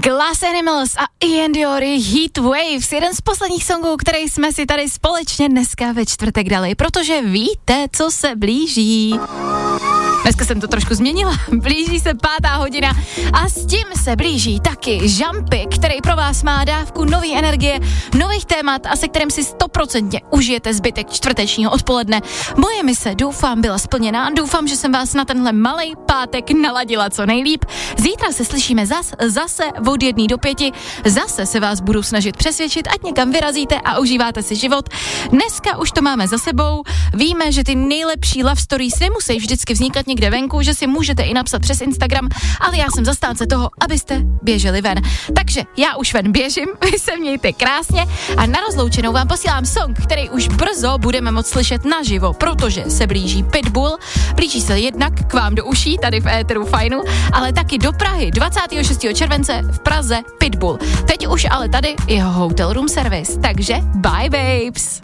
Glass Animals a Ian Diori Heat Waves, jeden z posledních songů, který jsme si tady společně dneska ve čtvrtek dali, protože víte, co se blíží. Dneska jsem to trošku změnila, blíží se 5:00 a s tím se blíží taky Jumpy, který pro vás má dávku nové energie, nových témat a se kterým si 100% užijete zbytek čtvrtečního odpoledne. Moje mise, doufám, byla splněná, doufám, že jsem vás na tenhle malej pátek naladila co nejlíp. Zítra se slyšíme zase od 1 do 5, zase se vás budu snažit přesvědčit, ať někam vyrazíte a užíváte si život. Dneska už to máme za sebou, víme, že ty nejlepší love stories nemusí vždycky vznikat někde venku, že si můžete i napsat přes Instagram, ale já jsem zastánce toho, abyste běželi ven. Takže já už ven běžím, vy se mějte krásně a na rozloučenou vám posílám song, který už brzo budeme moct slyšet naživo, protože se blíží Pitbull, blíží se jednak k vám do uší, tady v éteru Fajnu, ale taky do Prahy 26. července v Praze Pitbull. Teď už ale tady jeho hotel room service, takže bye babes!